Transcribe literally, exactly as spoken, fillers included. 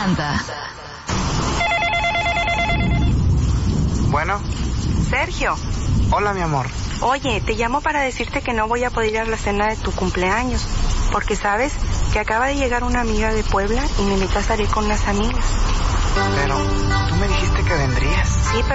encanta. Bueno. Sergio. Hola, mi amor. Oye, te llamo para decirte que no voy a poder ir a la cena de tu cumpleaños, porque sabes que acaba de llegar una amiga de Puebla y me invitó a salir con unas amigas. Pero tú me dijiste que vendrías. Sí, pero